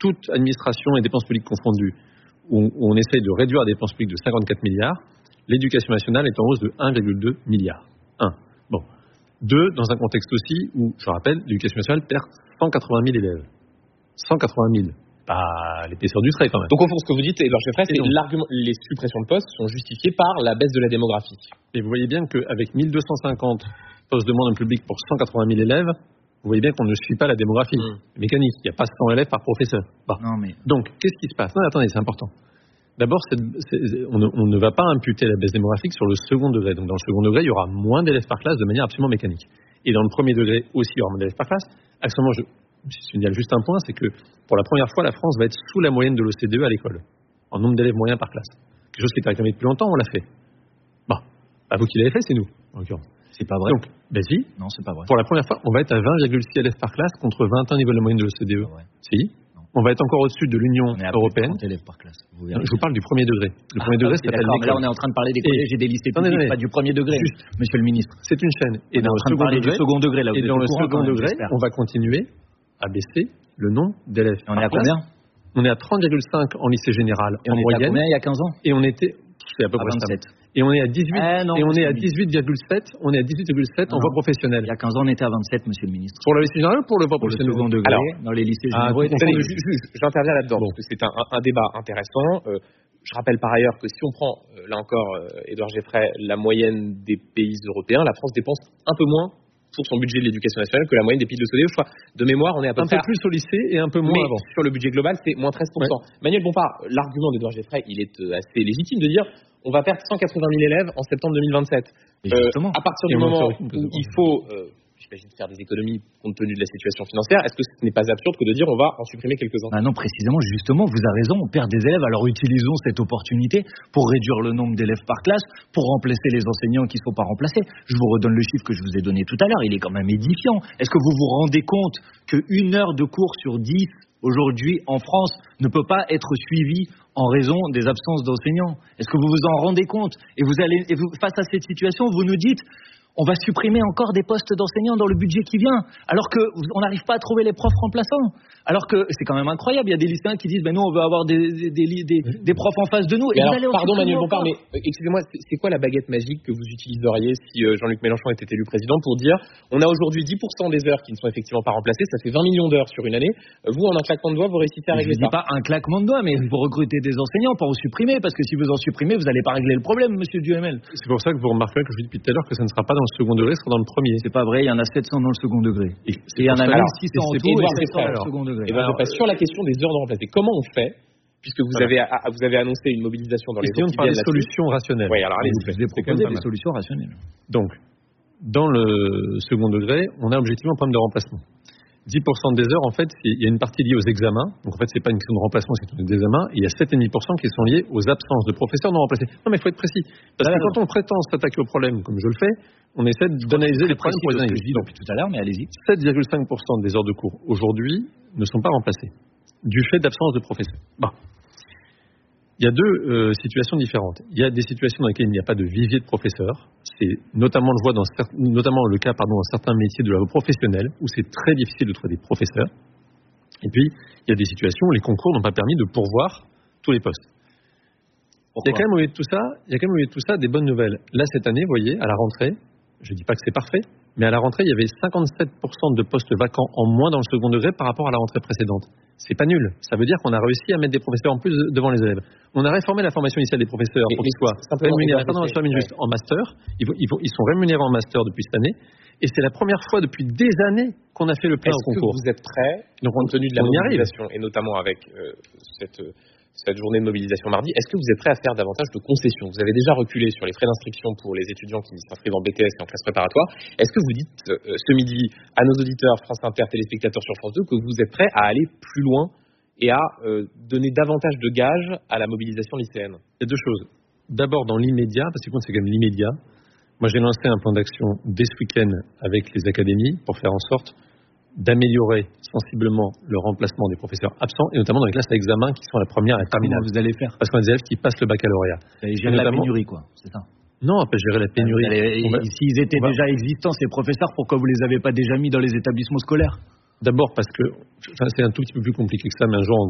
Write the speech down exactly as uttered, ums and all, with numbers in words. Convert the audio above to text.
toute administration et dépenses publiques confondues, où on essaye de réduire la dépense publique de cinquante-quatre milliards, l'éducation nationale est en hausse de un virgule deux milliard. Un. Bon. Deux, dans un contexte aussi où, je rappelle, l'éducation nationale perd cent quatre-vingt mille élèves. cent quatre-vingt mille. Pas l'épaisseur du trait, quand même. Donc, au fond, ce que vous dites, Édouard Geoffrey, c'est que l'argument, les suppressions de postes sont justifiées par la baisse de la démographie. Et vous voyez bien qu'avec mille deux cent cinquante postes de moins dans le public pour cent quatre-vingt mille élèves, vous voyez bien qu'on ne suit pas la démographie mmh. mécanique. Il n'y a pas cent élèves par professeur. Bon. Non, mais... Donc, qu'est-ce qui se passe? Non, attendez, c'est important. D'abord, c'est, c'est, on, ne, on ne va pas imputer la baisse démographique sur le second degré. Donc, dans le second degré, il y aura moins d'élèves par classe de manière absolument mécanique. Et dans le premier degré aussi, il y aura moins d'élèves par classe. Actuellement, je, je signale juste un point, c'est que pour la première fois, la France va être sous la moyenne de l'O C D E à l'école, en nombre d'élèves moyens par classe. Quelque chose qui était réclamé depuis longtemps, on l'a fait. Bon, pas vous qui l'avez fait, c'est nous, en l'occurrence. C'est pas vrai. Donc, ben si. Non, c'est pas vrai. Pour la première fois, on va être à vingt virgule six élèves par classe contre vingt et un niveau de la moyenne de l'O C D E. Si. On va être encore au-dessus de l'Union européenne. élèves par classe. Vous je vous parle du premier degré. Le ah, premier degré, c'est d'accord. Mais là, on est en train de parler des collèges et, et des lycées publics, non, pas du premier degré, juste, monsieur le ministre. C'est une chaîne. Et on dans est en train de parler degré, du second degré, là. Vous et dans le second degré, on va continuer à baisser le nombre d'élèves. On est à combien? On est à trente virgule cinq en lycée général en moyenne. Et on était à combien il y a quinze ans? Et on était, c'est à peu près vingt-sept. Et on est à dix-huit, eh non, et on est à dix-huit virgule sept, on est à dix-huit virgule sept en voie professionnelle. Il y a quinze ans, on était à vingt-sept, monsieur le ministre. Pour le lycée général ou pour le voie pour professionnelle? Le second degré, alors, dans les lycées généraux. Ah, j'interviens là-dedans, bon. parce que c'est un, un, un débat intéressant. Euh, je rappelle par ailleurs que si on prend, euh, là encore, euh, Édouard Geoffrey, la moyenne des pays européens, la France dépense un peu moins pour son budget de l'éducation nationale que la moyenne des pays de l'O C D E. Je crois, de mémoire, on est à peu un près... Un peu plus au lycée et un peu moins mais avant. Sur le budget global, c'est moins treize pour cent. Ouais. Manuel Bompard, l'argument d'Édouard Geoffrey, il est euh, assez légitime de dire on va perdre cent quatre-vingt mille élèves en septembre deux mille vingt-sept. Euh, à partir du moment où il faut, euh, j'imagine, faire des économies compte tenu de la situation financière, est-ce que ce n'est pas absurde que de dire on va en supprimer quelques-uns? Ah non, précisément, justement, vous avez raison, on perd des élèves, alors utilisons cette opportunité pour réduire le nombre d'élèves par classe, pour remplacer les enseignants qui ne sont pas remplacés. Je vous redonne le chiffre que je vous ai donné tout à l'heure, il est quand même édifiant. Est-ce que vous vous rendez compte qu'une heure de cours sur dix aujourd'hui en France ne peut pas être suivie en raison des absences d'enseignants? Est-ce que vous vous en rendez compte? Et vous allez, et vous, face à cette situation, vous nous dites on va supprimer encore des postes d'enseignants dans le budget qui vient, alors qu'on n'arrive pas à trouver les profs remplaçants. Alors que c'est quand même incroyable, il y a des lycéens qui disent ben nous on veut avoir des, des, des, des, des profs en face de nous. Et alors, allez pardon Manuel Bompard, mais euh, excusez-moi, c'est, c'est quoi la baguette magique que vous utiliseriez si euh, Jean-Luc Mélenchon était élu président pour dire on a aujourd'hui dix pour cent des heures qui ne sont effectivement pas remplacées, ça fait vingt millions d'heures sur une année, vous en un claquement de doigts vous réussissez à régler ça? Je ne dis pas un claquement de doigts, mais vous recrutez des enseignants, pas en supprimer, parce que si vous en supprimez, vous n'allez pas régler le problème, monsieur Duhamel. C'est pour ça que vous remarquerez que je vous dis depuis tout à l'heure que ça ne sera pas dans le second degré, ce sera dans le premier. C'est pas vrai, il y en a sept cents dans le second degré. Et il y en a mille six cents en tout et sept cents dans le second degré. Et ben, alors, sur la question des heures de remplacer, comment on fait, puisque vous avez, vous avez annoncé une mobilisation dans les jours qui viennent, des solutions rationnelles. Oui, alors allez, vous avez proposé des solutions rationnelles. Donc, dans le second degré, on a objectivement un problème de remplacement. dix pour cent des heures, en fait, il y a une partie liée aux examens. Donc, en fait, c'est pas une question de remplacement, c'est une question d'examen. Et il y a sept virgule cinq pour cent qui sont liés aux absences de professeurs non remplacés. Non, mais il faut être précis. Parce que quand on prétend s'attaquer au problème, comme je le fais, on essaie d'analyser les problèmes pour les analyser. Je dis depuis tout à l'heure, mais allez-y. sept virgule cinq pour cent des heures de cours aujourd'hui ne sont pas remplacées du fait d'absence de professeurs. Bon. Il y a deux euh, situations différentes. Il y a des situations dans lesquelles il n'y a pas de vivier de professeurs. C'est notamment, je vois dans certes, notamment le cas pardon, dans certains métiers de la voie professionnelle où c'est très difficile de trouver des professeurs. Et puis, il y a des situations où les concours n'ont pas permis de pourvoir tous les postes. Pourquoi? Il y a quand même au milieu de tout ça, il y a quand même au milieu de tout ça des bonnes nouvelles. Là, cette année, vous voyez, à la rentrée, je ne dis pas que c'est parfait, mais à la rentrée, il y avait cinquante-sept pour cent de postes vacants en moins dans le second degré par rapport à la rentrée précédente. C'est pas nul. Ça veut dire qu'on a réussi à mettre des professeurs en plus devant les élèves. On a réformé la formation initiale des professeurs pour qu'ils soient rémunérés pardon, je termine juste, en master. Ils, ils, ils sont rémunérés en master depuis cette année. Et c'est la première fois depuis des années qu'on a fait le plein au concours. Est-ce que vous êtes prêts, donc, compte tenu de la mobilisation, et notamment avec euh, cette... Euh, cette journée de mobilisation mardi, est-ce que vous êtes prêt à faire davantage de concessions? Vous avez déjà reculé sur les frais d'inscription pour les étudiants qui s'inscrivent en B T S et en classe préparatoire. Est-ce que vous dites euh, ce midi à nos auditeurs France Inter, téléspectateurs sur France deux, que vous êtes prêts à aller plus loin et à euh, donner davantage de gages à la mobilisation lycéenne? Il y a deux choses. D'abord, dans l'immédiat, parce que c'est quand même l'immédiat, moi j'ai lancé un plan d'action dès ce week-end avec les académies pour faire en sorte d'améliorer sensiblement le remplacement des professeurs absents, et notamment dans les classes à examen qui sont la première et la terminale. Comment vous allez faire? Parce qu'on a des élèves qui passent le baccalauréat. Vous allez gérer notamment... la pénurie, quoi, c'est ça? Non, on peut gérer la pénurie. Allez, va... S'ils étaient va... déjà existants, ces professeurs, pourquoi vous les avez pas déjà mis dans les établissements scolaires? D'abord parce que, enfin, c'est un tout petit peu plus compliqué que ça, mais un jour on